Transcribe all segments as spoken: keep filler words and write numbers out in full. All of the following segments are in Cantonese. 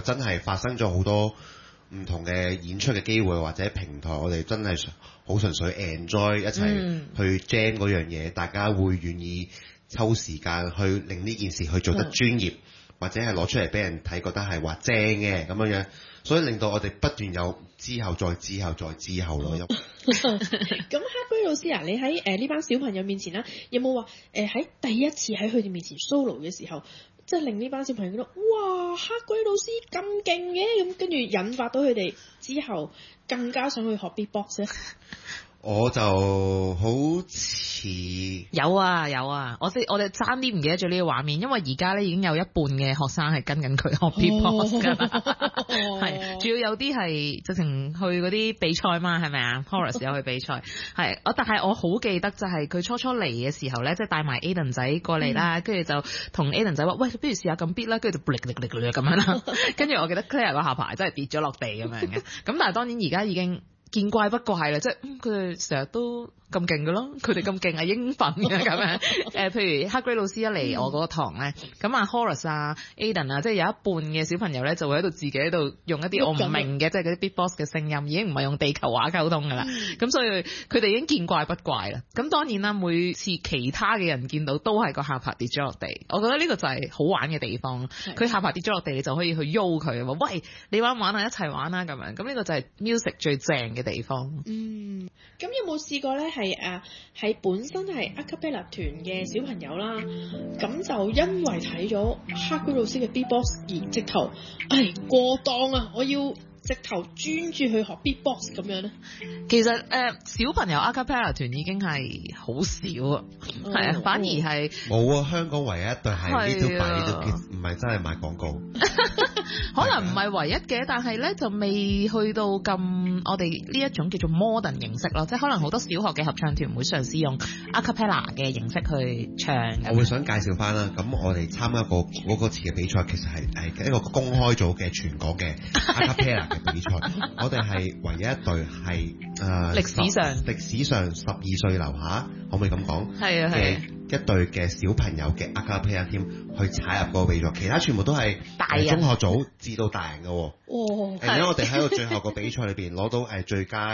真係發生咗好多唔同嘅演出嘅機會或者平台，我哋真係好純粹 enjoy 一齊去 jam 嗰樣嘢，大家會願意抽時間去令呢件事去做得專業，嗯、或者係攞出嚟俾人睇，覺得係話正嘅咁樣樣，所以令到我哋不斷有之後再之後再之後咯。 咁Heartbreak老師啊，你喺誒呢班小朋友面前啦，有冇話誒喺第一次喺佢哋面前 solo 嘅時候，即係令呢班小朋友覺得哇Heartbreak老師咁勁嘅，咁跟住引發到佢哋之後更加想去學 beatbox 咧？ 我就好似有啊有啊，我哋我哋爭啲唔記得咗呢個畫面，因為而家咧已經有一半嘅學生係跟緊佢學 beatbox 㗎啦，係，仲要有啲係直情去嗰啲比賽嘛，係咪啊 ？Horace 有去比賽，係，我但係我好記得就係佢初初嚟嘅時候咧，即係帶埋 Aiden 仔過嚟啦，跟住、嗯、就同 Aiden 仔話：喂，不如試下咁 beat 啦，跟住就力力力力咁樣啦，跟住我記得 Claire 個下巴真係跌咗落地咁樣嘅，咁但係當然而家已經見怪不怪啦，即係佢哋成日都咁勁嘅咯，佢哋咁勁係應份嘅咁樣。誒、呃，譬如 Heartbreak 老師一嚟我嗰個堂咧，咁啊 Horace 啊 Aiden 啊，即係有一半嘅小朋友咧就會喺度自己喺度用一啲我唔明嘅，即係嗰啲 beatbox 嘅聲音，已經唔係用地球話溝通㗎啦。咁、嗯、所以佢哋已經見怪不怪啦。咁當然啦，每次其他嘅人見到都係個下巴跌咗落地，我覺得呢個就係好玩嘅地方。佢的下巴跌咗落地，你就可以去喐佢，話喂，你玩唔玩啊？一齊玩啊咁樣。咁呢個就係 music 最正嘅地方。 嗯，咁有冇試過咧？係誒係本身係 a cappella 團嘅小朋友啦，咁就因為睇咗 Heartbreak 老師嘅 beatbox 而直頭，唉過檔啊！我要直頭專注去學 beatbox 咁樣咧。 其實誒、呃、小朋友 a cappella 團已經係好少啊，係啊、哦，反而係冇啊！香港唯一一隊係 Little by Little Kids，唔係真係賣廣告。 可能唔係唯一嘅，但係咧就未去到咁我哋呢一種叫做 modern 形式咯，即係可能好多小學嘅合唱團會嘗試用 a cappella 嘅形式去唱。 我會想介紹翻啦，咁我哋參加過嗰個次嘅比賽，其實係係一個公開組嘅全港嘅 a cappella 嘅比賽。我哋係唯一一隊係誒歷史上歷史上十二歲樓下，可唔可以咁講？ 係啊係。 一隊嘅小朋友嘅 a cappella team 去踩入嗰個比賽，其他全部都係大人中學組至到大人嘅。哦， 係。 因為我哋喺個最後個比賽裏邊攞到誒最佳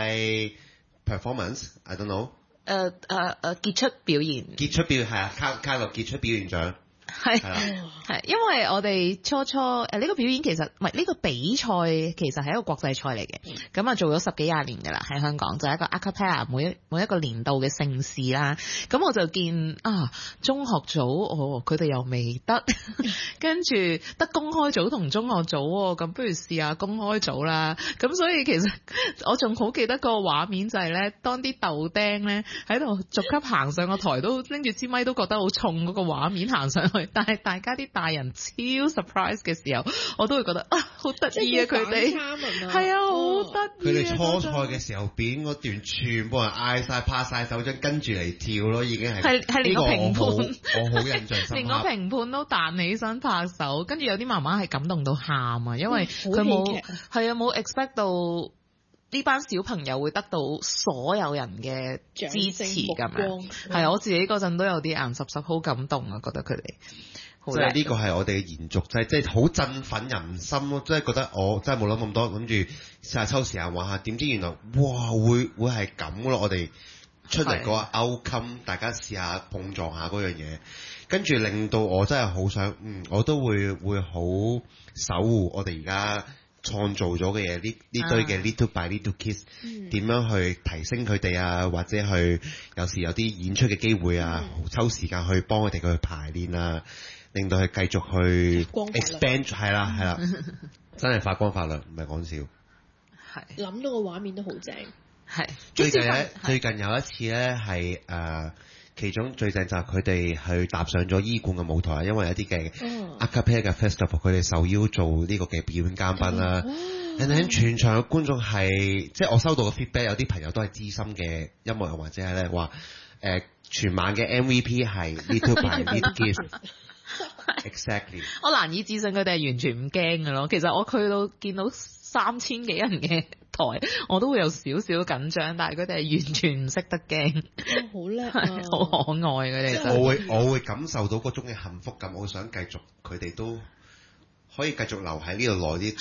performance，I don't know。 誒誒誒傑出表現。 傑出表現係啊，卡卡樂傑出表現獎。 係係，因為我哋初初誒呢、呃這個表演其實唔係呢個比賽，其實係一個國際賽嚟嘅。咁啊、嗯、做咗十幾廿年㗎啦，喺香港就係、是、一個 a cappella 每一每一個年度嘅盛事啦。咁我就見啊中學組哦，佢哋又未得，跟住得公開組同中學組喎，咁不如試下公開組啦。咁所以其實我仲好記得個畫面就係咧，當啲豆釘咧喺度逐級行上個台，都拎住支咪都覺得好重嗰個畫面行上去。但係大家啲大人超 surprise 嘅時候，我都會覺得啊，好得意啊！佢哋係啊，好得意。 佢哋初賽嘅時候表演嗰段，全部人嗌晒、拍晒手掌，跟住嚟跳咯，已經係係係連個評判， 我好印象深刻。 連個評判都彈起身拍手，跟住有啲媽媽係感動到喊啊，因為佢冇係啊冇 expect 到呢班小朋友會得到所有人嘅支持咁樣。係啊，我自己嗰陣都有啲眼濕濕，好感動啊，覺得佢哋。 即係呢個係我哋嘅延續，就係即係好振奮人心咯！即係覺得我真係冇諗咁多，諗住試下抽時間玩下，點知原來哇會會係咁咯！我哋出嚟個 outcome，大家試下碰撞下嗰樣嘢，跟住令到我真係好想，嗯，我都會會好守護我哋而家創造咗嘅嘢，呢呢堆嘅 little by little kids 點樣去提升佢哋啊，或者去有時有啲演出嘅機會啊，嗯、抽時間去幫佢哋去排練啊。令到佢繼續去 expand 係啦係啦，真係發光發亮，唔係講笑。 係諗到個畫面都好正。係最近咧，最近有一次咧係誒，其中最正就係佢哋去踏上咗醫館嘅舞台，因為有啲嘅 a cappella 嘅 festival，佢哋受邀做呢個嘅表演嘉賓啦。然後全場嘅觀眾係，即係我收到嘅 feedback，有啲朋友都係資深嘅音樂人或者係咧話誒，全晚嘅 M V P 係 Little by Little Kids。Exactly， 我難以置信佢哋係完全唔驚嘅咯。其實我去到見到三千幾人嘅台，我都會有少少緊張，但係佢哋係完全唔識得驚。 好叻啊！ 好可愛佢哋。 我會我會感受到嗰種嘅幸福感，我想繼續佢哋都可以繼續留喺呢度耐啲，